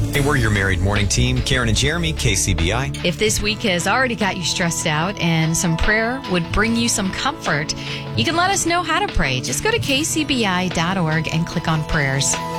Hey, we're your Married Morning Team, Karen and Jeremy, KCBI. If this week has already got you stressed out and some prayer would bring you some comfort, you can let us know how to pray. Just go to kcbi.org and click on prayers.